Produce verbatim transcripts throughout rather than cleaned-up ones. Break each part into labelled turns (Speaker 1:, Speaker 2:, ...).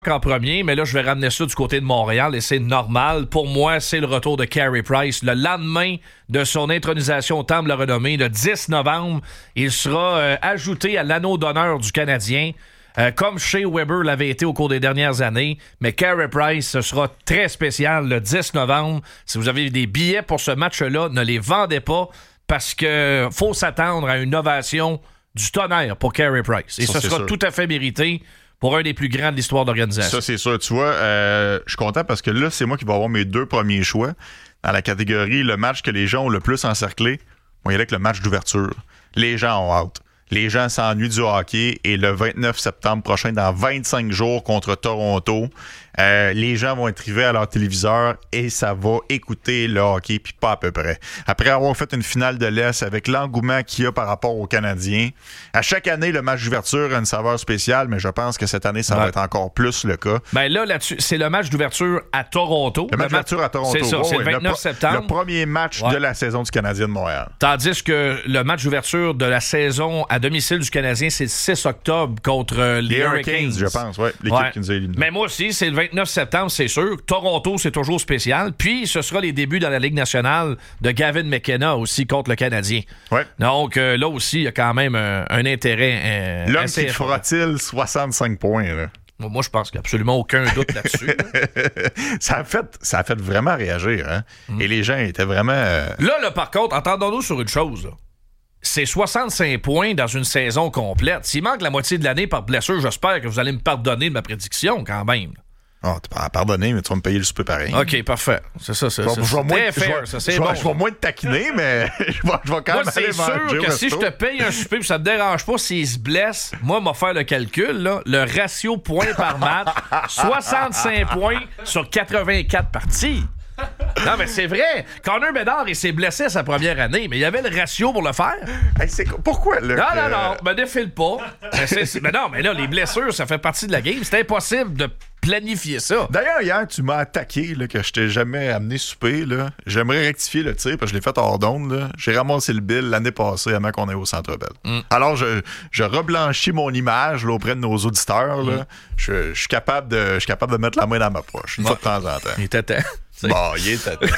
Speaker 1: en premier, mais là, je vais ramener ça du côté de Montréal et c'est normal. Pour moi, c'est le retour de Carey Price. Le lendemain de son intronisation au Temple de la Renommée, le dix novembre, il sera euh, ajouté à l'anneau d'honneur du Canadien, euh, comme Shea Weber l'avait été au cours des dernières années. Mais Carey Price, ce sera très spécial le dix novembre. Si vous avez des billets pour ce match-là, ne les vendez pas parce que faut s'attendre à une ovation du tonnerre pour Carey Price. Et ça, ce sera sûr. Tout à fait mérité pour un des plus grands de l'histoire d'organisation.
Speaker 2: Ça, c'est sûr. Tu vois, euh, je suis content parce que là, c'est moi qui vais avoir mes deux premiers choix dans la catégorie le match que les gens ont le plus encerclé. On va y aller avec le match d'ouverture. Les gens ont hâte. Les gens s'ennuient du hockey et le vingt-neuf septembre prochain, dans vingt-cinq jours contre Toronto, euh, les gens vont être rivés à leur téléviseur et ça va écouter le hockey, puis pas à peu près. Après avoir fait une finale de l'Est avec l'engouement qu'il y a par rapport aux Canadiens, à chaque année, le match d'ouverture a une saveur spéciale, mais je pense que cette année, ça ouais. va être encore plus le cas.
Speaker 1: Ben là, là-dessus, c'est le match d'ouverture à Toronto.
Speaker 2: Le match d'ouverture à Toronto.
Speaker 1: C'est ça, oh, c'est le vingt-neuf septembre.
Speaker 2: Le premier match ouais. de la saison du Canadien de Montréal.
Speaker 1: Tandis que le match d'ouverture de la saison à domicile du Canadien, c'est le six octobre contre les, les Hurricanes.
Speaker 2: Hurricanes, je pense, oui. L'équipe
Speaker 1: ouais.
Speaker 2: qui nous a éliminés.
Speaker 1: Mais moi aussi, c'est le vingt-neuf septembre, c'est sûr. Toronto, c'est toujours spécial. Puis, ce sera les débuts dans la Ligue nationale de Gavin McKenna aussi contre le Canadien.
Speaker 2: Ouais.
Speaker 1: Donc, euh, là aussi, il y a quand même un, un intérêt. Euh,
Speaker 2: L'homme qui fera-t-il soixante-cinq points, là?
Speaker 1: Moi, je pense qu'il n'y a absolument aucun doute là-dessus. Là.
Speaker 2: ça, a fait, ça a fait vraiment réagir, hein? Mm. Et les gens étaient vraiment... Euh...
Speaker 1: Là, là, par contre, entendons-nous sur une chose, là. C'est soixante-cinq points dans une saison complète. S'il manque la moitié de l'année par blessure, j'espère que vous allez me pardonner de ma prédiction quand même.
Speaker 2: Oh, tu peux pardonner, mais tu vas me payer le souper pareil.
Speaker 1: OK, parfait. C'est ça, c'est,
Speaker 2: je,
Speaker 1: c'est,
Speaker 2: je
Speaker 1: c'est
Speaker 2: très
Speaker 1: fair,
Speaker 2: je,
Speaker 1: ça, c'est
Speaker 2: je,
Speaker 1: bon.
Speaker 2: Je vais moins te taquiner, mais je vais, je vais quand
Speaker 1: moi,
Speaker 2: même aller manger.
Speaker 1: C'est sûr que si je te paye un souper et ça te dérange pas s'il se blesse, moi, m'a faire le calcul, là, le ratio points par match, soixante-cinq points sur quatre-vingt-quatre parties. Non, mais c'est vrai. Connor Bedard, il s'est blessé sa première année, mais il y avait le ratio pour le faire.
Speaker 2: Hey, c'est... Pourquoi, là?
Speaker 1: Non, non, non, me défile pas. mais, c'est... mais non, mais là, les blessures, ça fait partie de la game. C'est impossible de planifier ça.
Speaker 2: D'ailleurs, hier, tu m'as attaqué, là, que je t'ai jamais amené souper, là. J'aimerais rectifier le tir, parce que je l'ai fait hors d'onde, là. J'ai ramassé le bill l'année passée avant qu'on aille au Centre Bell. Mm. Alors, je, je reblanchis mon image, là, auprès de nos auditeurs, là. Mm. Je, je suis capable de, je suis capable de mettre la main dans ma poche, une ouais. fois de temps en temps.
Speaker 1: Il était temps.
Speaker 2: Bon, il était temps.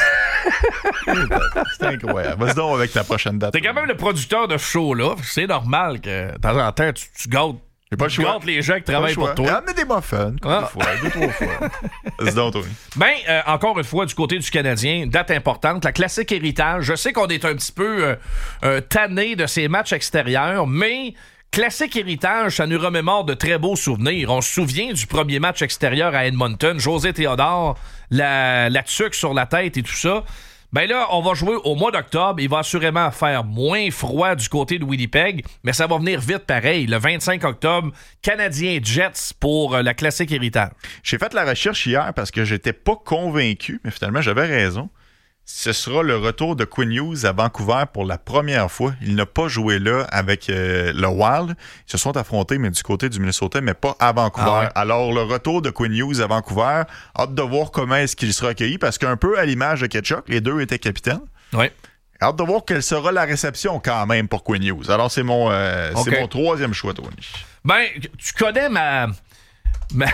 Speaker 2: C'est incroyable. Vas-y donc avec ta prochaine date.
Speaker 1: T'es quand même le producteur de ce show-là. C'est normal que, de temps en temps, tu, tu gâtes.
Speaker 2: Pas
Speaker 1: tu gâtes les gens qui travaillent pour toi.
Speaker 2: Amenez des muffins, ah. deux fois, deux, trois fois. Vas-y donc, Tony.
Speaker 1: Ben, euh, encore une fois, du côté du Canadien, date importante, la classique héritage. Je sais qu'on est un petit peu euh, euh, tanné de ces matchs extérieurs, mais... Classique héritage, ça nous remémore de très beaux souvenirs. On se souvient du premier match extérieur à Edmonton. José Théodore, la, la tuque sur la tête et tout ça. Ben là, on va jouer au mois d'octobre. Il va assurément faire moins froid du côté de Winnipeg, mais ça va venir vite pareil. Le vingt-cinq octobre, Canadiens Jets pour la classique héritage.
Speaker 2: J'ai fait la recherche hier parce que j'étais pas convaincu, mais finalement, j'avais raison. Ce sera le retour de Quinn Hughes à Vancouver pour la première fois. Il n'a pas joué là avec euh, le Wild. Ils se sont affrontés, mais du côté du Minnesota, mais pas à Vancouver. Ah ouais. Alors, le retour de Quinn Hughes à Vancouver, hâte de voir comment est-ce qu'il sera accueilli, parce qu'un peu à l'image de Ketchuk, les deux étaient capitaines.
Speaker 1: Oui.
Speaker 2: Hâte de voir quelle sera la réception quand même pour Quinn Hughes. Alors, c'est mon, euh, okay. c'est mon troisième choix, Tony.
Speaker 1: Ben, tu connais ma... Ma...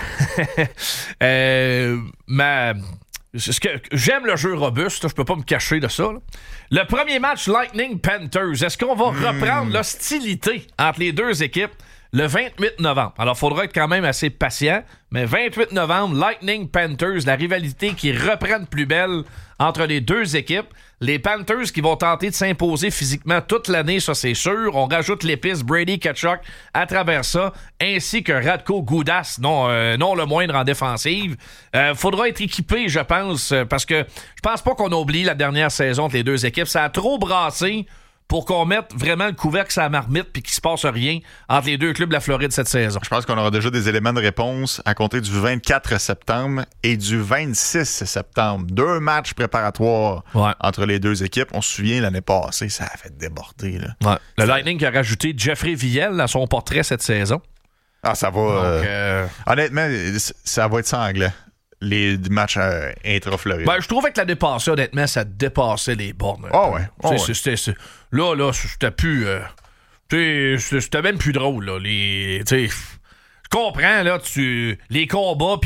Speaker 1: euh, ma... Ce que, j'aime le jeu robuste, je peux pas me cacher de ça. Là. Le premier match Lightning Panthers, est-ce qu'on va mmh. reprendre l'hostilité entre les deux équipes le vingt-huit novembre? Alors, il faudra être quand même assez patient, mais vingt-huit novembre, Lightning Panthers, la rivalité qui reprend de plus belle entre les deux équipes. Les Panthers qui vont tenter de s'imposer physiquement toute l'année, ça c'est sûr. On rajoute l'épice Brady Tkachuk à travers ça, ainsi que Radko Gudas, non, euh, non le moindre en défensive. Euh, faudra être équipé, je pense, parce que je pense pas qu'on oublie la dernière saison entre les deux équipes. Ça a trop brassé pour qu'on mette vraiment le couvercle sur la marmite puis qu'il se passe rien entre les deux clubs de la Floride cette saison.
Speaker 2: Je pense qu'on aura déjà des éléments de réponse à compter du vingt-quatre septembre et du vingt-six septembre. Deux matchs préparatoires ouais. entre les deux équipes. On se souvient, l'année passée, ça a fait déborder. Là.
Speaker 1: Ouais. Le Lightning qui a rajouté Jeffrey Viel à son portrait cette saison.
Speaker 2: Ah, ça va... Donc, euh... Euh... Honnêtement, ça va être sanglant. Les matchs euh, intra-Floride.
Speaker 1: Ben, je trouvais que l'année passée, honnêtement, ça dépassait les bornes.
Speaker 2: Ah oh ouais. Oh
Speaker 1: c'est,
Speaker 2: ouais.
Speaker 1: C'est, c'est, là, là, c'était plus... Euh, c'était même plus drôle, là. Les, je comprends, là, tu, les combats...